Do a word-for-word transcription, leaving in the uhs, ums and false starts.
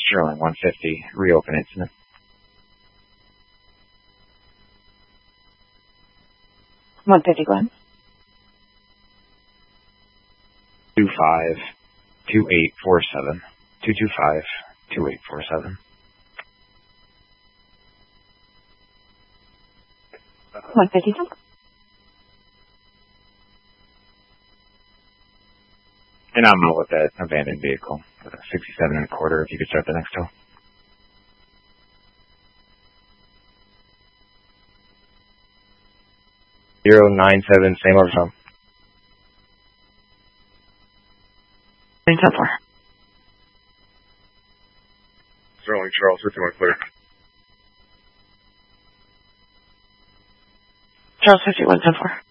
Sterling one fifty. Reopen incident. one fifty, go ahead. two five two eight four seven. two two five two eight four seven. one fifty-two. And I'm out with that abandoned vehicle. sixty-seven and a quarter, if you could start the next tow. zero nine seven, same over some. ten four. Sterling Charles, fifty-one clear. Charles fifty-one, ten four.